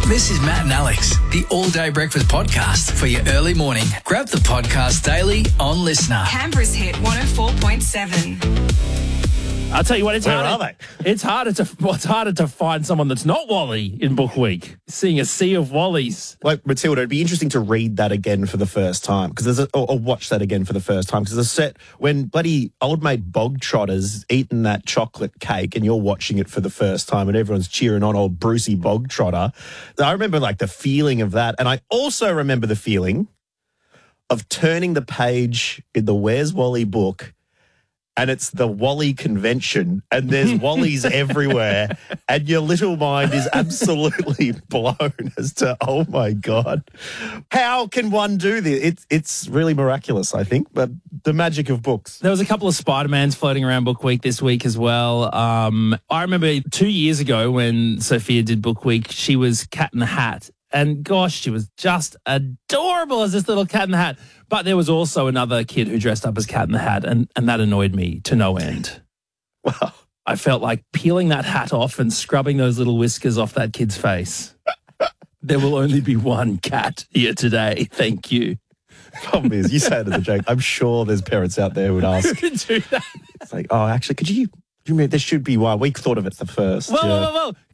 This is Matt and Alex, the all-day breakfast podcast for your early morning. Grab the podcast daily on Listener. Canberra's hit 104.7. I'll tell you what, it's Where harder. are It's harder to find someone that's not Wally in Book Week. Seeing a sea of Wallies. Like, Matilda, it'd be interesting to read that again for the first time, because or watch that again for the first time, because there's a set when bloody old mate Bogtrotter's eating that chocolate cake and you're watching it for the first time and everyone's cheering on old Brucey Bogtrotter. I remember like the feeling of that, and I also remember the feeling of turning the page in the Where's Wally book, and it's the Wally convention, and there's Wallies everywhere, and your little mind is absolutely blown as to, oh my God, how can one do this? It's really miraculous, I think, but the magic of books. There was a couple of Spider-Mans floating around Book Week this week as well. I remember 2 years ago when Sophia did Book Week, she was Cat in the Hat. And gosh, she was just adorable as this little Cat in the Hat. But there was also another kid who dressed up as Cat in the Hat, and that annoyed me to no end. Wow. I felt like peeling that hat off and scrubbing those little whiskers off that kid's face. There will only be one cat here today. Thank you. Problem is, you say it as a joke. I'm sure there's parents out there who would ask. Do that. It's like, oh, actually, could you there should be one. We thought of it the first. Whoa.